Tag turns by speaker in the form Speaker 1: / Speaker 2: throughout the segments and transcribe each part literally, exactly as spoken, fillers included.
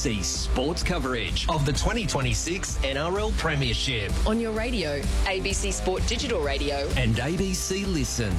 Speaker 1: C sports coverage of the twenty twenty-six N R L Premiership.
Speaker 2: On your radio, A B C Sport Digital Radio
Speaker 1: and A B C Listen.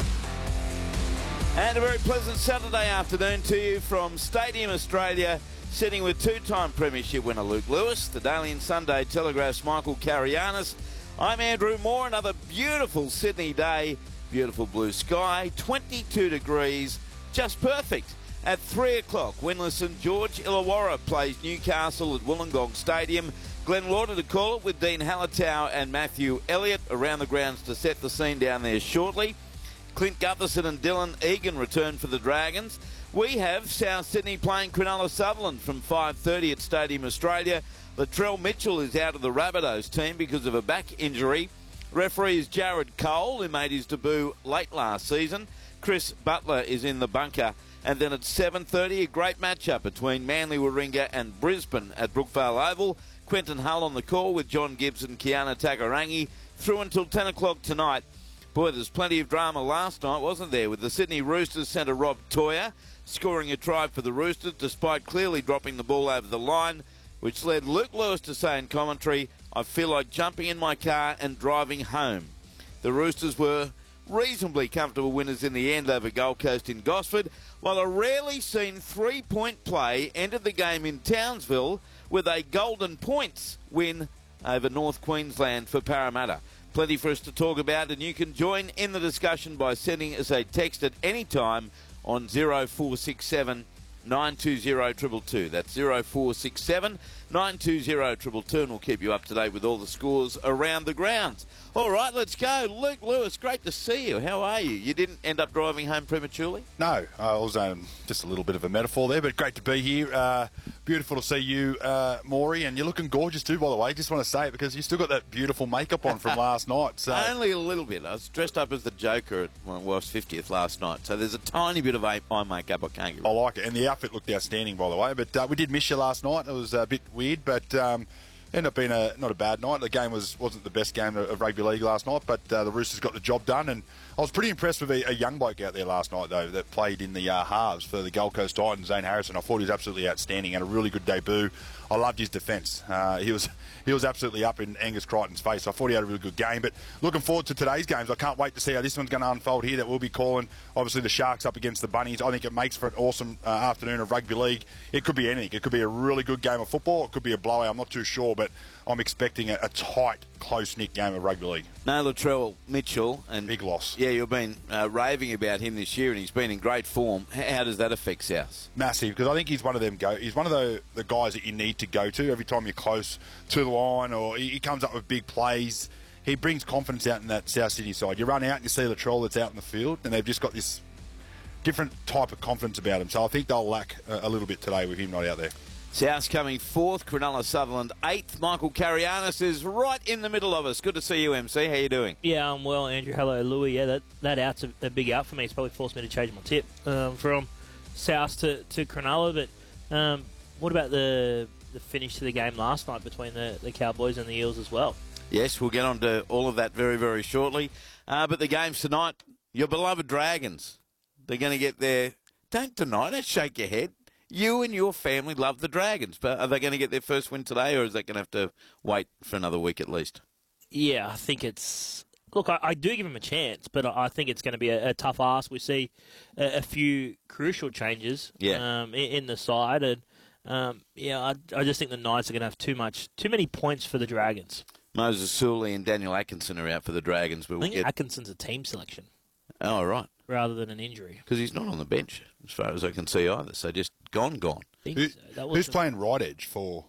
Speaker 3: And a very pleasant Saturday afternoon to you from Stadium Australia, sitting with two-time Premiership winner Luke Lewis, the Daily and Sunday Telegraph's Michael Carianis. I'm Andrew Moore. Another beautiful Sydney day, beautiful blue sky, twenty-two degrees, just perfect. At three o'clock, winless St George Illawarra plays Newcastle at Wollongong Stadium. Glenn Lauder to call it with Dean Hallertau and Matthew Elliott around the grounds to set the scene down there shortly. Clint Gutherson and Dylan Egan return for the Dragons. We have South Sydney playing Cronulla Sutherland from five thirty at Stadium Australia. Latrell Mitchell is out of the Rabbitohs team because of a back injury. Referee is Jared Cole, who made his debut late last season. Chris Butler is in the bunker. And then at seven thirty, a great matchup between Manly Warringah and Brisbane at Brookvale Oval. Quentin Hull on the call with John Gibbs and Kiana Takarangi through until ten o'clock tonight. Boy, there's plenty of drama last night, wasn't there, with the Sydney Roosters centre Rob Toya scoring a try for the Roosters despite clearly dropping the ball over the line, which led Luke Lewis to say in commentary, "I feel like jumping in my car and driving home." The Roosters were reasonably comfortable winners in the end over Gold Coast in Gosford, while a rarely seen three-point play ended the game in Townsville with a golden points win over North Queensland for Parramatta. Plenty for us to talk about, and you can join in the discussion by sending us a text at any time on zero four six seven, nine two zero, two two two. That's zero four six seven, nine two zero, two two two, and we'll keep you up to date with all the scores around the grounds. All right, let's go. Luke Lewis, great to see you. How are you? You didn't end up driving home prematurely?
Speaker 4: No, I was um, just a little bit of a metaphor there, but great to be here. Uh, beautiful to see you, uh, Maury, and you're looking gorgeous too, by the way. Just want to say it because you still got that beautiful makeup on from last night. So.
Speaker 3: Only a little bit. I was dressed up as the Joker at my wife's fiftieth last night, so there's a tiny bit of eye makeup I can't get rid of.
Speaker 4: I like it, and the outfit looked outstanding, by the way. But uh, we did miss you last night. It was a bit weird, but... Um, Ended up being a, not a bad night. The game was, wasn't the best game of, of rugby league last night, but uh, the Roosters got the job done. And I was pretty impressed with a, a young bloke out there last night, though, that played in the uh, halves for the Gold Coast Titans, Zane Harrison. I thought he was absolutely outstanding and a really good debut. I loved his defence. Uh, he was he was absolutely up in Angus Crichton's face. I thought he had a really good game. But looking forward to today's games. I can't wait to see how this one's going to unfold here that we'll be calling. Obviously, the Sharks up against the Bunnies. I think it makes for an awesome uh, afternoon of rugby league. It could be anything. It could be a really good game of football. It could be a blowout. I'm not too sure, but I'm expecting a, a tight, close-knit game of rugby league.
Speaker 3: No, Latrell Mitchell. And
Speaker 4: big loss.
Speaker 3: Yeah, you've been uh, raving about him this year, and he's been in great form. How, how does that affect South?
Speaker 4: Massive, because I think he's one of them. Go. He's one of the, the guys that you need to go to every time you're close to the line, or he, he comes up with big plays. He brings confidence out in that South Sydney side. You run out and you see Latrell that's out in the field, and they've just got this different type of confidence about him. So I think they'll lack a, a little bit today with him not out there.
Speaker 3: South coming fourth, Cronulla Sutherland eighth. Michael Carianis is right in the middle of us. Good to see you, M C. How you doing?
Speaker 5: Yeah, I'm well, Andrew. Hello, Louis. Yeah, that, that out's a, a big out for me. It's probably forced me to change my tip um, from South to, to Cronulla. But um, what about the the finish to the game last night between the, the Cowboys and the Eels as well?
Speaker 3: Yes, we'll get on to all of that very, very shortly. Uh, but the games tonight, your beloved Dragons, they're going to get their... Don't deny it. Shake your head. You and your family love the Dragons, but are they going to get their first win today, or is that going to have to wait for another week at least?
Speaker 5: Yeah, I think it's... Look, I, I do give them a chance, but I, I think it's going to be a, a tough ask. We see a, a few crucial changes
Speaker 3: yeah.
Speaker 5: um, in, in the side, and um, yeah, I, I just think the Knights are going to have too much, too many points for the Dragons.
Speaker 3: Moses Suley and Daniel Atkinson are out for the Dragons. But
Speaker 5: I
Speaker 3: we'll
Speaker 5: think
Speaker 3: get...
Speaker 5: Atkinson's a team selection.
Speaker 3: Oh, right.
Speaker 5: Rather than an injury.
Speaker 3: Because he's not on the bench, as far as I can see either. So just gone, gone.
Speaker 4: Who,
Speaker 5: so. that
Speaker 4: who's playing right edge for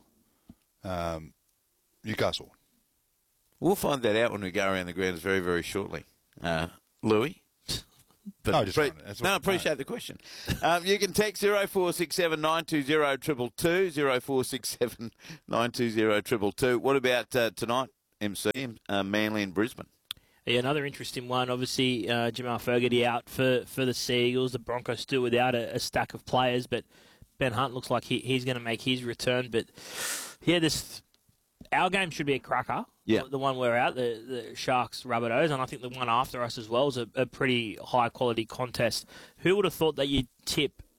Speaker 4: um, Newcastle?
Speaker 3: We'll find that out when we go around the grounds very, very shortly. Uh, Louis? But
Speaker 4: no, just
Speaker 3: pre-
Speaker 4: no,
Speaker 3: I appreciate the question. um, you can text zero four six seven, nine two zero, two two two, zero four six seven, nine two zero, two two two. What about uh, tonight, M C, uh, Manly and Brisbane?
Speaker 5: Yeah, another interesting one. Obviously, uh, Jamal Fogarty out for, for the Seagulls. The Broncos still without a, a stack of players, but Ben Hunt looks like he, he's going to make his return. But yeah, this our game should be a cracker.
Speaker 3: Yeah.
Speaker 5: The one we're out, the, the Sharks Rabbitohs, and I think the one after us as well is a, a pretty high quality contest. Who would have thought that you'd tip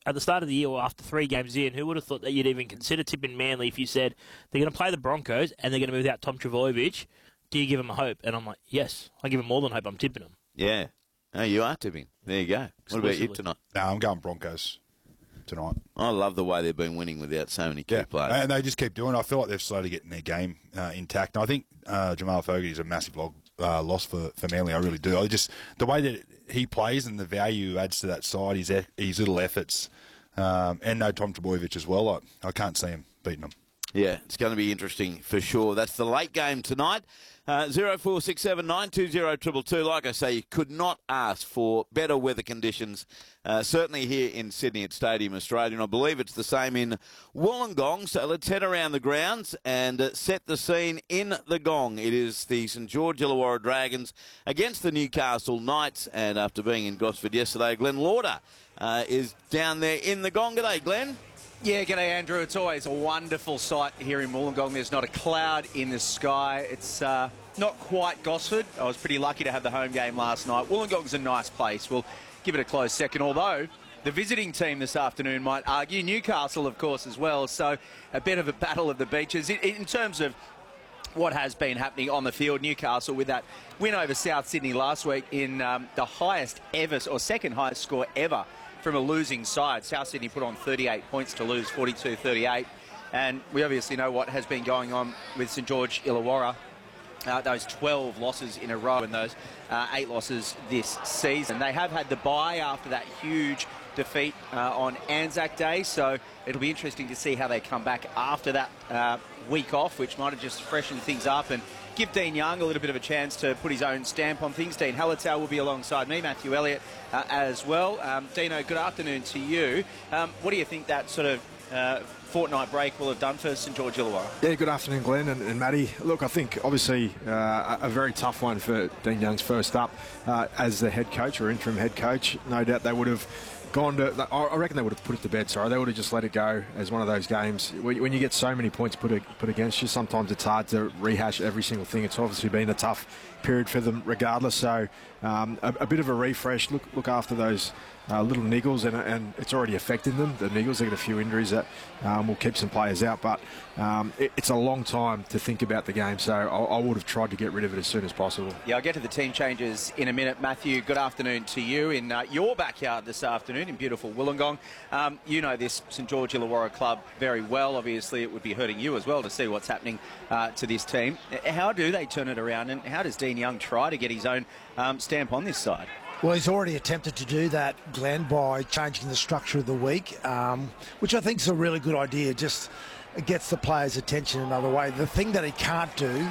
Speaker 5: at the start of the year or after three games in, who would have thought that you'd even consider tipping Manly if you said they're going to play the Broncos and they're going to move out Tom Trbojevic? Do you give them a hope? And I'm like, yes, I give them more than hope. I'm tipping them.
Speaker 3: Yeah. No, you are tipping. There you go. What about you tonight?
Speaker 4: No, I'm going Broncos tonight.
Speaker 3: I love the way they've been winning without so many key
Speaker 4: Yeah,
Speaker 3: players.
Speaker 4: and they just keep doing it. I feel like they're slowly getting their game uh, intact. And I think uh, Jamal Fogarty is a massive log, uh, loss for, for Manly. I really do. I just the way that he plays and the value he adds to that side, his, his little efforts, um, and no Tom Trbojevic as well. I, I can't see him beating them.
Speaker 3: Yeah, it's going to be interesting for sure. That's the late game tonight. Uh, zero four six seven nine two zero two two. Like I say, you could not ask for better weather conditions, uh, certainly here in Sydney at Stadium Australia. And I believe it's the same in Wollongong. So let's head around the grounds and uh, set the scene in the Gong. It is the St George Illawarra Dragons against the Newcastle Knights. And after being in Gosford yesterday, Glenn Lauder uh, is down there in the Gong. G'day, Glenn.
Speaker 6: Yeah, g'day, Andrew. It's always a wonderful sight here in Wollongong. There's not a cloud in the sky. It's uh, not quite Gosford. I was pretty lucky to have the home game last night. Wollongong's a nice place. We'll give it a close second, although the visiting team this afternoon might argue. Newcastle, of course, as well. So a bit of a battle of the beaches. In, in terms of what has been happening on the field, Newcastle with that win over South Sydney last week in um, the highest ever, or second highest score ever, from a losing side. South Sydney put on thirty-eight points to lose forty-two thirty-eight. And we obviously know what has been going on with St George Illawarra. Uh, those twelve losses in a row and those uh, eight losses this season. They have had the bye after that huge defeat uh, on Anzac Day, so it'll be interesting to see how they come back after that uh, week off, which might have just freshened things up and give Dean Young a little bit of a chance to put his own stamp on things. Dean Hallertau will be alongside me, Matthew Elliott uh, as well. Um, Dino, good afternoon to you. Um, what do you think that sort of uh, fortnight break will have done for St George Illawarra?
Speaker 7: Yeah, good afternoon, Glenn and, and Matty. Look, I think obviously uh, a very tough one for Dean Young's first up uh, as the head coach or interim head coach. No doubt they would have gone to, I reckon they would have put it to bed, sorry. They would have just let it go as one of those games. When you get so many points put put against you, sometimes it's hard to rehash every single thing. It's obviously been a tough period for them regardless. So um, a, a bit of a refresh, look look after those uh, little niggles, and, and it's already affecting them. The niggles, they get a few injuries that um, will keep some players out, but um, it, it's a long time to think about the game, so I, I would have tried to get rid of it as soon as possible.
Speaker 6: Yeah, I'll get to the team changes in a minute. Matthew, good afternoon to you in uh, your backyard this afternoon in beautiful Wollongong. Um, you know this St George Illawarra club very well. Obviously, it would be hurting you as well to see what's happening uh, to this team. How do they turn it around, and how does Dean Young try to get his own um, stamp on this side?
Speaker 8: Well, he's already attempted to do that, Glenn, by changing the structure of the week, um, which I think is a really good idea. Just it gets the players' attention another way. The thing that he can't do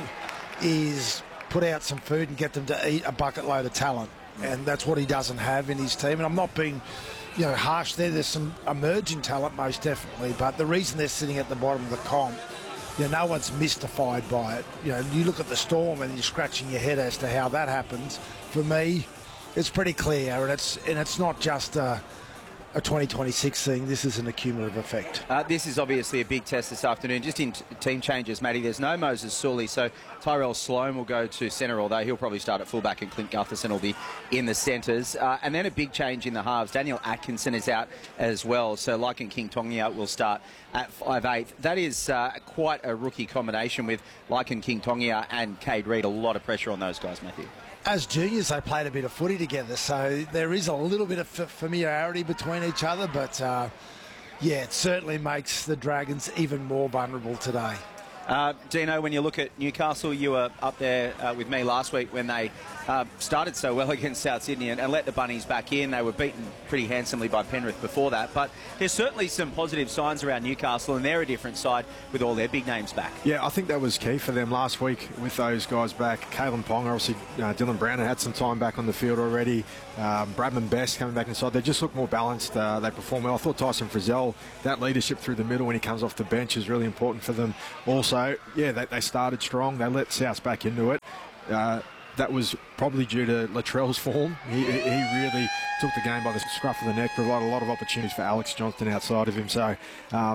Speaker 8: is put out some food and get them to eat a bucket load of talent, and that's what he doesn't have in his team. And I'm not being, you know, harsh there. There's some emerging talent, most definitely, but the reason they're sitting at the bottom of the comp, you know, no one's mystified by it. You know, you look at the Storm and you're scratching your head as to how that happens. For me, it's pretty clear, and it's and it's not just a, a twenty twenty-six thing. This is an accumulative effect.
Speaker 6: Uh, this is obviously a big test this afternoon. Just in t- team changes, Matty, there's no Moses Sully, so Tyrell Sloan will go to centre, although he'll probably start at fullback, and Clint Gutherson will be in the centres. Uh, and then a big change in the halves. Daniel Atkinson is out as well, so Lycan King Tongia will start at five eight. That is uh, quite a rookie combination with Lycan King Tongia and Cade Reid. A lot of pressure on those guys, Matthew.
Speaker 8: As juniors, they played a bit of footy together, so there is a little bit of f- familiarity between each other, but uh, yeah, it certainly makes the Dragons even more vulnerable today.
Speaker 6: Uh, Dino, when you look at Newcastle, you were up there uh, with me last week when they uh, started so well against South Sydney and, and let the Bunnies back in. They were beaten pretty handsomely by Penrith before that. But there's certainly some positive signs around Newcastle, and they're a different side with all their big names back.
Speaker 7: Yeah, I think that was key for them last week with those guys back. Kalen Ponga, obviously uh, Dylan Brown had some time back on the field already. Um, Bradman Best coming back inside. They just look more balanced. Uh, they perform well. I thought Tyson Frizzell, that leadership through the middle when he comes off the bench is really important for them. Also, yeah, they, they started strong. They let South back into it. Uh, that was probably due to Latrell's form. He, he really took the game by the scruff of the neck, provided a lot of opportunities for Alex Johnston outside of him. So um,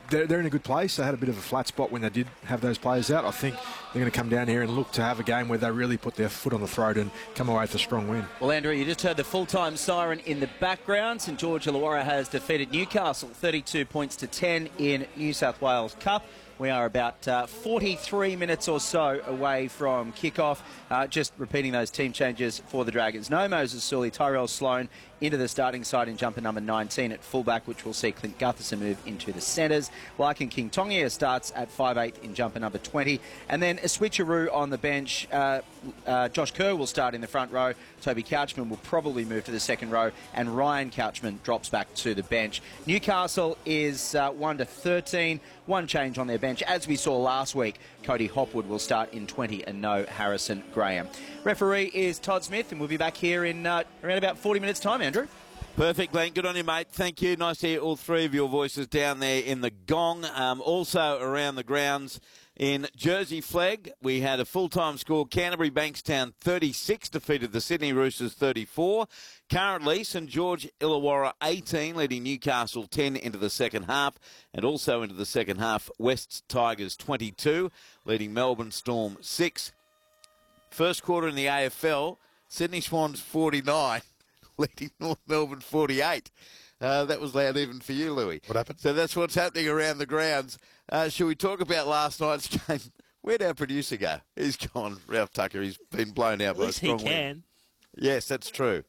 Speaker 7: they're, they're in a good place. They had a bit of a flat spot when they did have those players out. I think they're going to come down here and look to have a game where they really put their foot on the throat and come away with a strong win.
Speaker 6: Well, Andrew, you just heard the full-time siren in the background. St George Illawarra has defeated Newcastle thirty-two points to ten in New South Wales Cup. We are about uh, forty-three minutes or so away from kickoff. Uh, just repeating those team changes for the Dragons. No Moses Sully, Tyrell Sloan into the starting side in jumper number nineteen at fullback, which will see Clint Gutherson move into the centres. Larkin King Tongia starts at five eight in jumper number twenty. And then a switcheroo on the bench. Uh, uh, Josh Kerr will start in the front row. Toby Couchman will probably move to the second row. And Ryan Couchman drops back to the bench. Newcastle is uh, one to thirteen. One change on their bench. As we saw last week, Cody Hopwood will start in twenty and no Harrison Graham. Referee is Todd Smith, and we'll be back here in uh, around about forty minutes' time, Andrew.
Speaker 3: Perfect, Glenn. Good on you, mate. Thank you. Nice to hear all three of your voices down there in the gong. Um, also around the grounds in Jersey Flegg, we had a full-time score. Canterbury Bankstown thirty-six defeated the Sydney Roosters thirty-four. Currently, St George Illawarra eighteen, leading Newcastle ten into the second half. And also into the second half, West's Tigers twenty-two, leading Melbourne Storm six. First quarter in the A F L, Sydney Swans forty-nine, leading North Melbourne forty-eight. Uh, that was loud even for you, Louis.
Speaker 4: What happened?
Speaker 3: So that's what's happening around the grounds. Uh, shall we talk about last night's game? Where'd our producer go? He's gone. Ralph Tucker, he's been blown out
Speaker 5: At
Speaker 3: by a
Speaker 5: least he
Speaker 3: strong
Speaker 5: can.
Speaker 3: wind. Yes, that's true.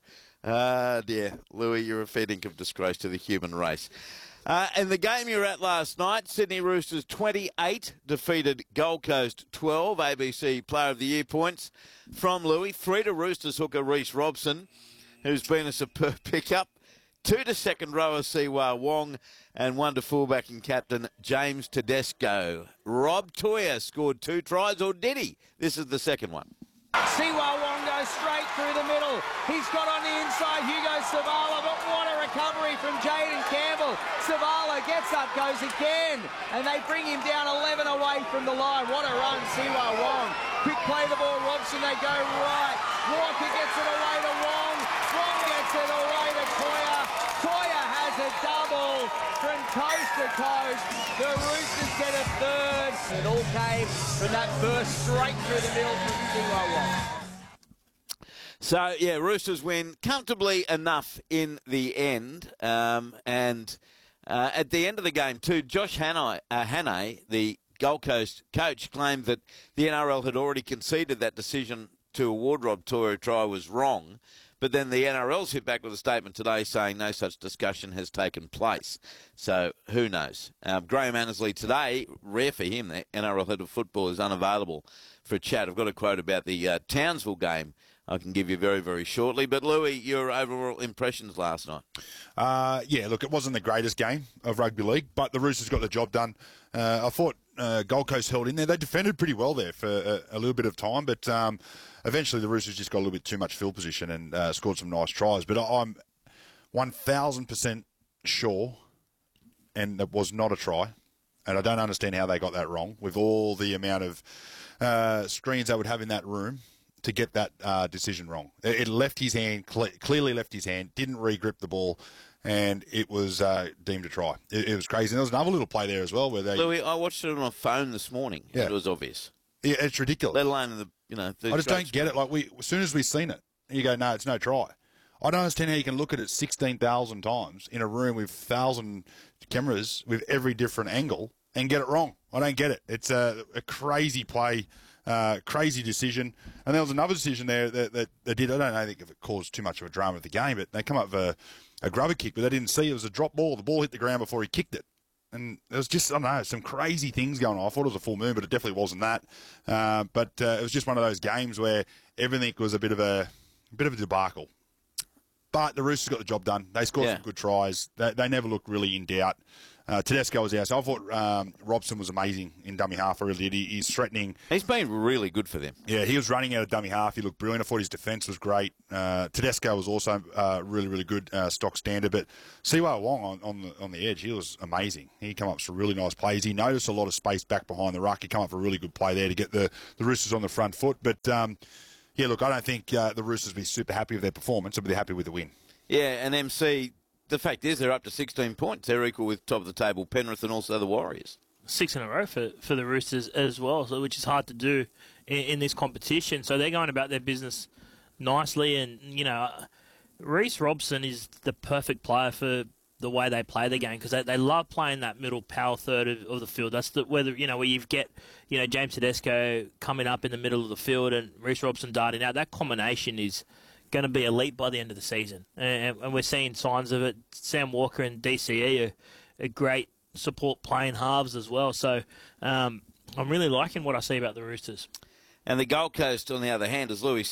Speaker 3: Uh, dear, Louis, you're a feeding of disgrace to the human race. Uh, and the game you were at last night, Sydney Roosters twenty-eight defeated Gold Coast twelve. A B C Player of the Year points from Louis. Three to Roosters hooker Reece Robson, who's been a superb pickup. Two to second rower Siwa Wong, and one to fullback and captain James Tedesco. Rob Toya scored two tries, or did he? This is the second one.
Speaker 6: Siwa Wong goes straight through the middle. He's got on the inside Hugo Savala, but what a recovery from Jaden Campbell. Savala gets up, goes again, and they bring him down eleven away from the line. What a run, Siwa Wong. Quick play the ball, Robson, they go right. Walker gets it away to Wong. Wong gets it away to Toya. Toya has a double from coast to coast. The Roosters get a third. It all came from that burst straight through the middle from Siwa Wong.
Speaker 3: So, yeah, Roosters win comfortably enough in the end. Um, and uh, at the end of the game, too, Josh Hannay, uh, Hannay, the Gold Coast coach, claimed that the N R L had already conceded that decision to award Rob Toya a try was wrong. But then the N R L's hit back with a statement today saying no such discussion has taken place. So who knows? Um, Graham Annesley today, rare for him, the N R L head of football is unavailable for a chat. I've got a quote about the uh, Townsville game I can give you very, very shortly. But Louis, your overall impressions last night?
Speaker 4: Uh, yeah, look, it wasn't the greatest game of rugby league, but the Roosters got the job done. Uh, I thought uh, Gold Coast held in there. They defended pretty well there for a, a little bit of time, but um, eventually the Roosters just got a little bit too much field position and uh, scored some nice tries. But I'm one thousand percent sure, and it was not a try, and I don't understand how they got that wrong with all the amount of uh, screens they would have in that room to get that uh, decision wrong. It, it left his hand, cle- clearly left his hand, didn't re-grip the ball, and it was uh, deemed a try. It, it was crazy. And there was another little play there as well where they...
Speaker 3: Louis, I watched it on my phone this morning.
Speaker 4: Yeah.
Speaker 3: It was obvious.
Speaker 4: Yeah, it's ridiculous.
Speaker 3: Let alone the, you know... The
Speaker 4: I just don't get it. Like we, as soon as we've seen it, you go, no, it's no try. I don't understand how you can look at it sixteen thousand times in a room with one thousand cameras with every different angle and get it wrong. I don't get it. It's a, a crazy play. Uh, crazy decision. And there was another decision there that, that they did. I don't know, I think if it caused too much of a drama of the game, but they come up with a, a grubber kick, but they didn't see it was a drop ball. The ball hit the ground before he kicked it. And there was just, I don't know, some crazy things going on. I thought it was a full moon, but it definitely wasn't that. Uh, but uh, it was just one of those games where everything was a bit of a, a bit of a debacle. But the Roosters got the job done. They scored
Speaker 3: Yeah.
Speaker 4: some good tries. They, they never looked really in doubt. Uh, Tedesco was out. So I thought um, Robson was amazing in dummy half. I really did. He, he's threatening.
Speaker 3: He's been really good for them.
Speaker 4: Yeah, he was running out of dummy half. He looked brilliant. I thought his defence was great. Uh, Tedesco was also uh, really, really good, uh, stock standard. But Siwa Wong on, on, the, on the edge, he was amazing. He came up with some really nice plays. He noticed a lot of space back behind the ruck. He came up with a really good play there to get the, the Roosters on the front foot. But, um, yeah, look, I don't think uh, the Roosters will be super happy with their performance. They'll be happy with the win.
Speaker 3: Yeah, and M C the fact is they're up to sixteen points. They're equal with top of the table Penrith and also the Warriors.
Speaker 5: Six in a row for, for the Roosters as well, so which is hard to do in, in this competition. So they're going about their business nicely, and, you know, Reece Robson is the perfect player for the way they play the game, because they, they love playing that middle power third of, of the field. That's the whether you know where you get you know James Tedesco coming up in the middle of the field and Reece Robson darting out. That combination is going to be elite by the end of the season, and, and we're seeing signs of it. Sam Walker and D C E are, are great support playing halves as well. So um, I'm really liking what I see about the Roosters.
Speaker 3: And the Gold Coast, on the other hand, as Louis